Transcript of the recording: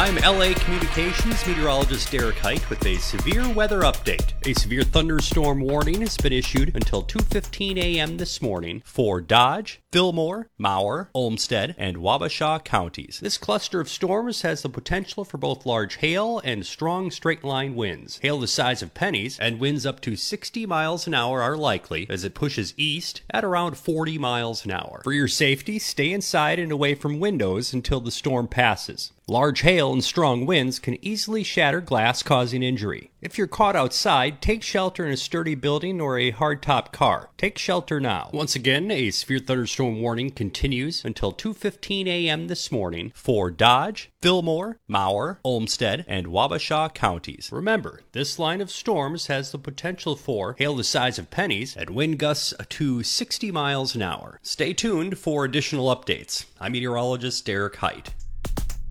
I'm LA Communications meteorologist Derek Height with a severe weather update. A severe thunderstorm warning has been issued until 2:15 a.m. this morning for Dodge, Fillmore, Mower, Olmsted, and Wabasha counties. This cluster of storms has the potential for both large hail and strong straight-line winds. Hail the size of pennies and winds up to 60 miles an hour are likely as it pushes east at around 40 miles an hour. For your safety, stay inside and away from windows until the storm passes. Large hail and strong winds can easily shatter glass, causing injury. If you're caught outside, take shelter in a sturdy building or a hardtop car. Take shelter now. Once again, a severe thunderstorm warning continues until 2:15 a.m. this morning for Dodge, Fillmore, Mower, Olmsted, and Wabasha counties. Remember, this line of storms has the potential for hail the size of pennies and wind gusts to 60 miles an hour. Stay tuned for additional updates. I'm meteorologist Derek Height.